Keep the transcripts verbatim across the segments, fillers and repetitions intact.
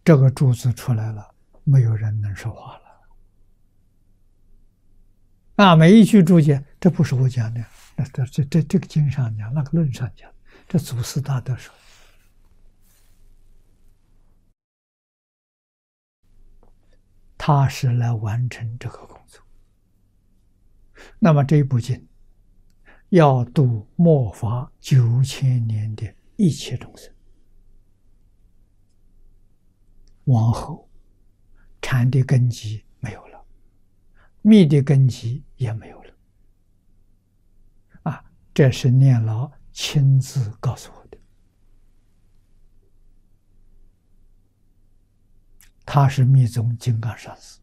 这个柱子出来了，没有人能说话了。啊，每一句注解，这不是我讲的，那这这这这个经上讲，那个论上讲，这祖师大德说，他是来完成这个工作。那么这一部经要度末法九千年的一切众生，往后禅的根基没有了，密的根基也没有了。啊，这是念老亲自告诉我的。他是密宗金刚上师。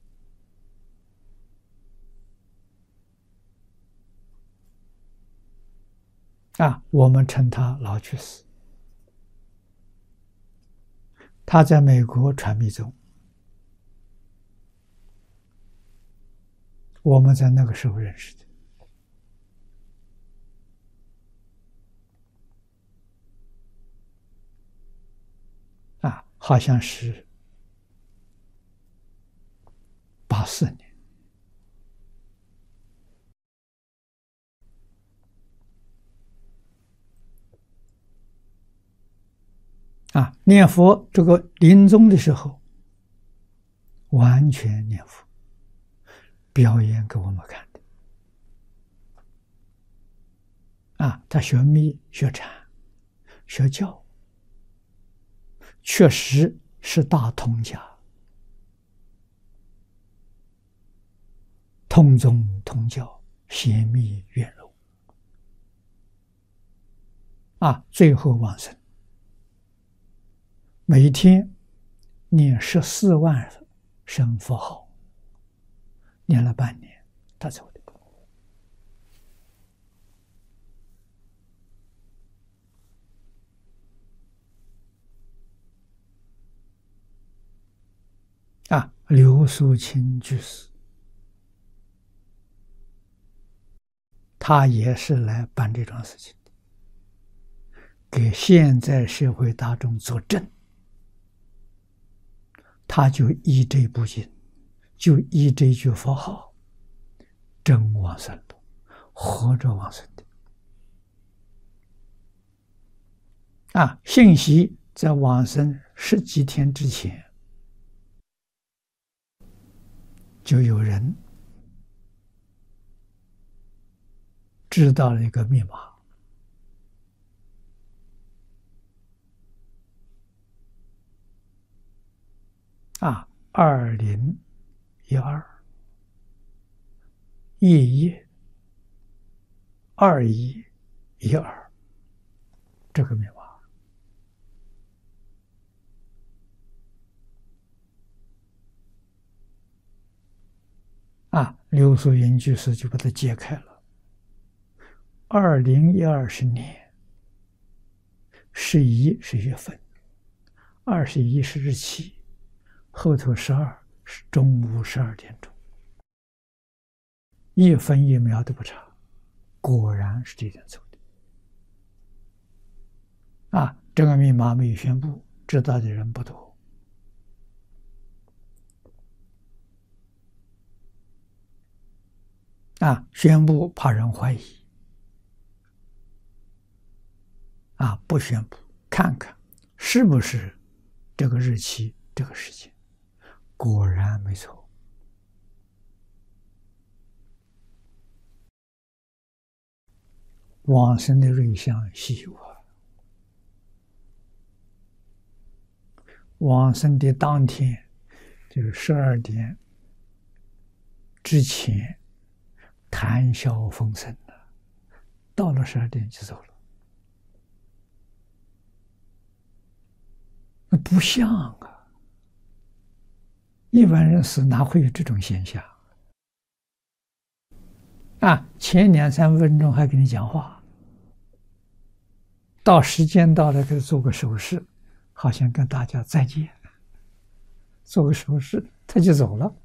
啊，我们称他老居士。他在美国传密宗，我们在那个时候认识的。啊，好像是八四年。啊，念佛这个临终的时候，完全念佛，表演给我们看的。啊，他学密、学禅、学教，确实是大通家，通宗通教，显密圆融。啊，最后往生。每天念十四万声佛号，念了半年，他走的。啊，刘素清居士，他也是来办这桩事情的，给现在社会大众作证。他就依这部经，就依这句佛号，真往生了，活着往生的。啊，信息在往生十几天之前，就有人知道了一个密码。啊，二零一二一一二一一二，这个密码。啊，刘素云居士就把它解开了。二零一二是年，十一是月份，二十一是日期。后头十二是中午十二点钟，一分一秒都不差，果然是这点走的。啊，这个密码没有宣布，知道的人不多。啊，宣布怕人怀疑。啊，不宣布，看看是不是这个日期、这个时间。果然没错。往生的瑞相稀有啊！往生的当天，就是十二点之前，谈笑风生了，到了十二点就走了。那不像啊！一般人死哪会有这种现象？啊，前两三分钟还跟你讲话，到时间到了给他做个手势，好像跟大家再见，做个手势他就走了。